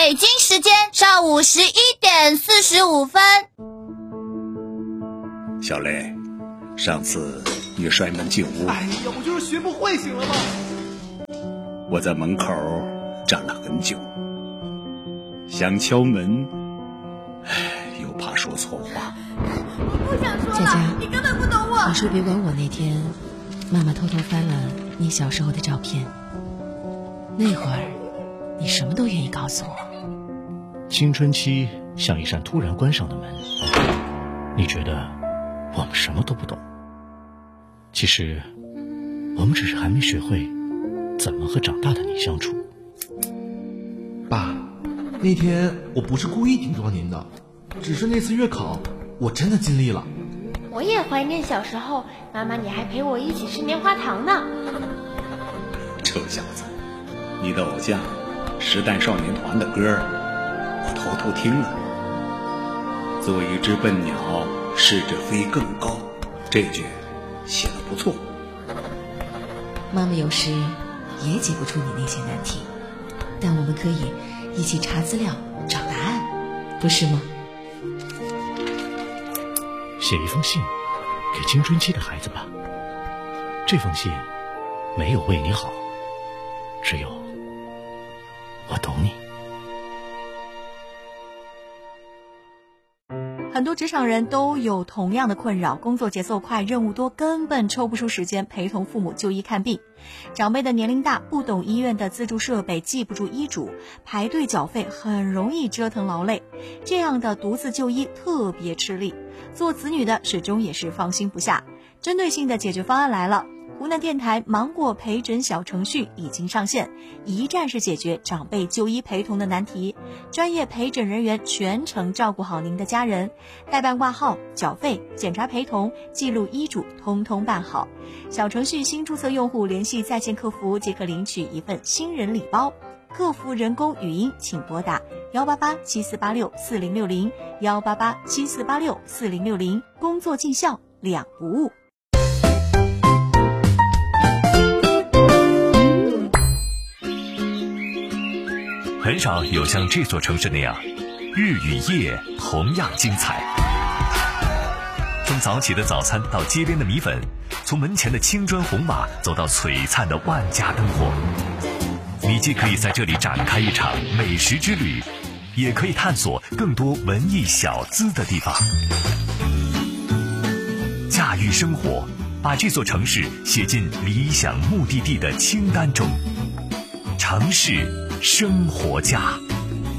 北京时间上午11:45。 小雷，上次你摔门进屋， 哎呀，我就是学不会醒了吗？ 我在门口站了很久，想敲门，又怕说错话。 我不想说了， 佳佳， 你根本不懂我。 你说别管我那天，妈妈偷偷翻了你小时候的照片，那会儿你什么都愿意告诉我。 青春期像一扇突然关上的门，你觉得我们什么都不懂，其实我们只是还没学会怎么和长大的你相处。 爸，那天我不是故意顶撞您的，只是那次月考我真的尽力了。 我也怀念小时候，妈妈你还陪我一起吃棉花糖呢。 臭小子，你的偶像时代少年团的歌我偷偷听了。做一只笨鸟，试着飞更高，这句写得不错。 妈妈有时也解不出你那些难题，但我们可以一起查资料找答案，不是吗？ 写一封信给青春期的孩子吧，这封信没有为你好，只有我懂你。 很多职场人都有同样的困扰，工作节奏快，任务多，根本抽不出时间陪同父母就医看病。长辈的年龄大，不懂医院的自助设备，记不住医嘱，排队缴费，很容易折腾劳累。这样的独自就医特别吃力，做子女的始终也是放心不下。针对性的解决方案来了，湖南电台芒果陪诊小程序已经上线，一站式解决长辈就医陪同的难题，专业陪诊人员全程照顾好您的家人，代办挂号、缴费、检查陪同、记录医嘱，通通办好。小程序新注册用户联系在线客服即可领取一份新人礼包，客服人工语音请拨打18874864060 18874864060，工作尽孝，两不误。 很少有像这座城市那样，日与夜同样精彩。从早起的早餐到街边的米粉，从门前的青砖红瓦走到璀璨的万家灯火，你既可以在这里展开一场美食之旅，也可以探索更多文艺小资的地方。驾驭生活，把这座城市写进理想目的地的清单中。城市生活家。